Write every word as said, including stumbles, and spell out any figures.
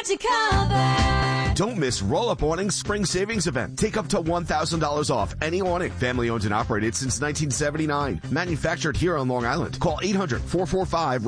got you covered. Don't miss Roll-Up Awning's spring savings event. Take up to one thousand dollars off any awning. Family owned and operated since nineteen seventy-nine. Manufactured here on Long Island. Call eight hundred, four four five,